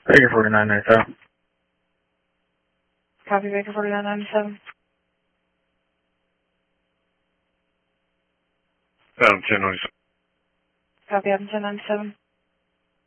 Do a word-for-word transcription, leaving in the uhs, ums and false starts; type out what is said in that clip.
Baker forty-nine ninety-seven. Copy, Baker forty-nine ninety-seven. Adam ten ninety-seven. Copy, Adam ten ninety-seven.